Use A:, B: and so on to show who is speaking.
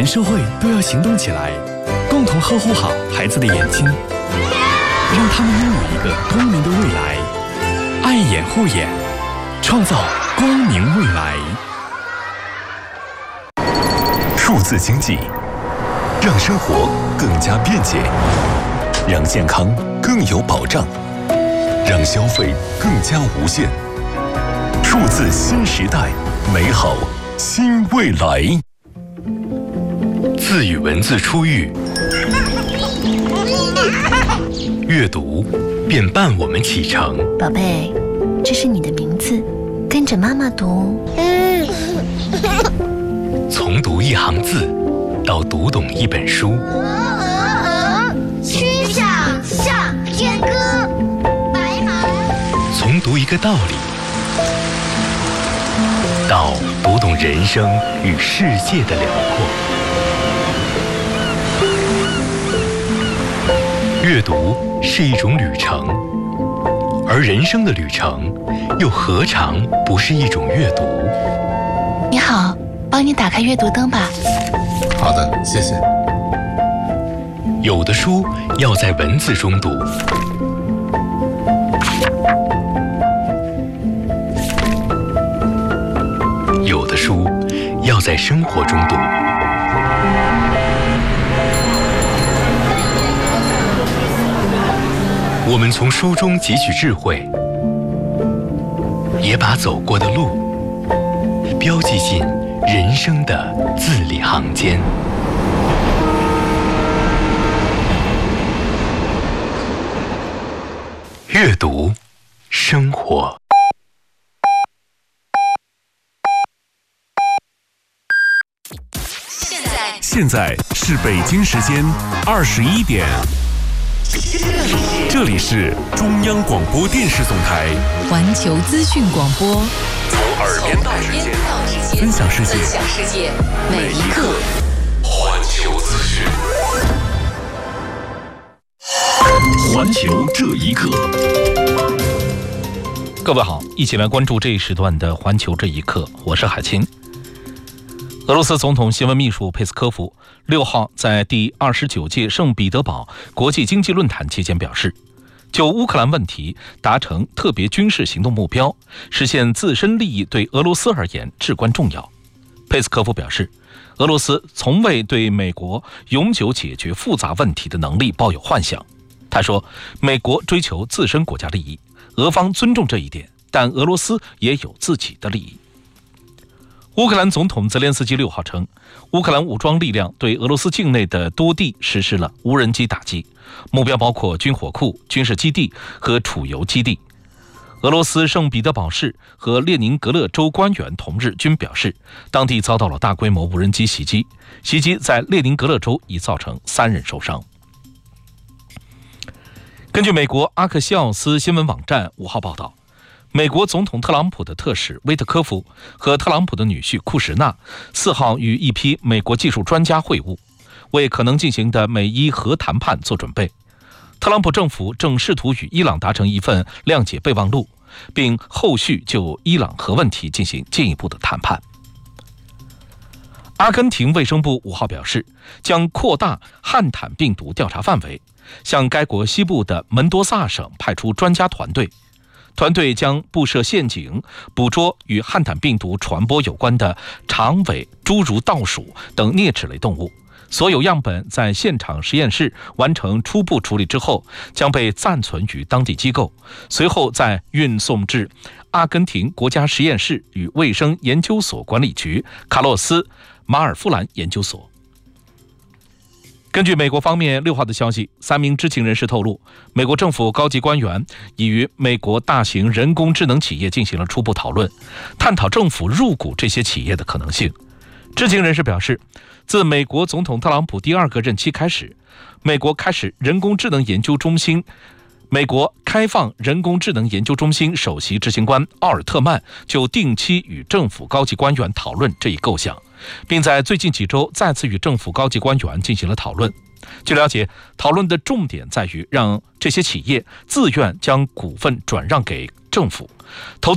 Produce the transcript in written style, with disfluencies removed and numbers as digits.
A: 社会都要行动起来，共同呵护好孩子的眼睛，让他们拥有一个光明的未来。爱眼护眼，创造光明未来。
B: 数字经济让生活更加便捷，让健康更有保障，让消费更加无限。数字新时代，美好新未来。字与文字初遇，阅读便伴我们启程。
C: 宝贝，这是你的名字，跟着妈妈读。
B: 从读一行字到读懂一本书，
D: 曲项向天歌，白马。
B: 从读一个道理到读懂人生与世界的辽阔。阅读是一种旅程，而人生的旅程又何尝不是一种阅读？
C: 你好，帮你打开阅读灯吧。
E: 好的，谢谢。
B: 有的书要在文字中读，有的书要在生活中读。我们从书中汲取智慧，也把走过的路标记进人生的字里行间。阅读，生活。
F: 现在是北京时间21点。这里是中央广播电视总台
G: 环球资讯广播，
F: 从耳边到世界，分享世界，
G: 每一刻。
F: 环球资讯，
A: 环球这一刻。
H: 各位好，一起来关注这一时段的环球这一刻，我是海清。俄罗斯总统新闻秘书佩斯科夫6号在第29届圣彼得堡国际经济论坛期间表示，就乌克兰问题达成特别军事行动目标，实现自身利益对俄罗斯而言至关重要。佩斯科夫表示，俄罗斯从未对美国永久解决复杂问题的能力抱有幻想。他说，美国追求自身国家利益，俄方尊重这一点，但俄罗斯也有自己的利益。乌克兰总统泽连斯基6号称，乌克兰武装力量对俄罗斯境内的多地实施了无人机打击，目标包括军火库、军事基地和储油基地。俄罗斯圣彼得堡市和列宁格勒州官员同日均表示，当地遭到了大规模无人机袭击，袭击在列宁格勒州已造成3人受伤。根据美国阿克西奥斯新闻网站5号报道，美国总统特朗普的特使威特科夫和特朗普的女婿库什纳4号与一批美国技术专家会晤，为可能进行的美伊核谈判做准备。特朗普政府正试图与伊朗达成一份谅解备忘录，并后续就伊朗核问题进行进一步的谈判。阿根廷卫生部5号表示，将扩大汉坦病毒调查范围，向该国西部的门多萨省派出专家团队。团队将布设陷阱，捕捉与汉坦病毒传播有关的长尾侏儒倒鼠等啮齿类动物。所有样本在现场实验室完成初步处理之后，将被暂存于当地机构，随后再运送至阿根廷国家实验室与卫生研究所管理局卡洛斯·马尔夫兰研究所。根据美国方面6号的消息，3名知情人士透露，美国政府高级官员已与美国大型人工智能企业进行了初步讨论，探讨政府入股这些企业的可能性。知情人士表示，自美国总统特朗普第2个任期开始，美国开放人工智能研究中心首席执行官奥尔特曼就定期与政府高级官员讨论这一构想，并在最近几周再次与政府高级官员进行了讨论。据了解，讨论的重点在于让这些企业自愿将股份转让给政府，投资